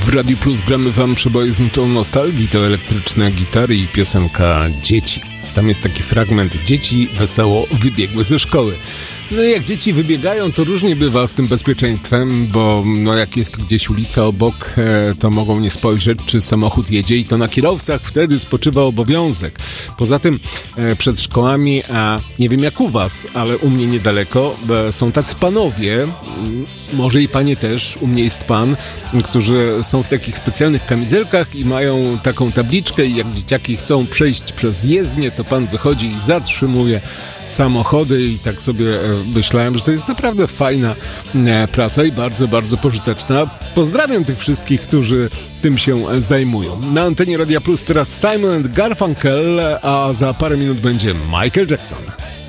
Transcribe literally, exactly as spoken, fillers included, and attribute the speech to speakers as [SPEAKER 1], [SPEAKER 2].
[SPEAKER 1] W Radiu Plus gramy wam przeboje z nutą nostalgii, to elektryczne gitary i piosenka Dzieci. Tam jest taki fragment: dzieci wesoło wybiegły ze szkoły. No i jak dzieci wybiegają, to różnie bywa z tym bezpieczeństwem, bo no jak jest gdzieś ulica obok, to mogą nie spojrzeć, czy samochód jedzie, i to na kierowcach wtedy spoczywa obowiązek. Poza tym przed szkołami, a nie wiem jak u was, ale u mnie niedaleko, są tacy panowie, może i panie też, u mnie jest pan, którzy są w takich specjalnych kamizelkach i mają taką tabliczkę, i jak dzieciaki chcą przejść przez jezdnię, to pan wychodzi i zatrzymuje samochody, i tak sobie myślałem, że to jest naprawdę fajna praca i bardzo, bardzo pożyteczna. Pozdrawiam tych wszystkich, którzy tym się zajmują. Na antenie Radia Plus teraz Simon and Garfunkel, a za parę minut będzie Michael Jackson.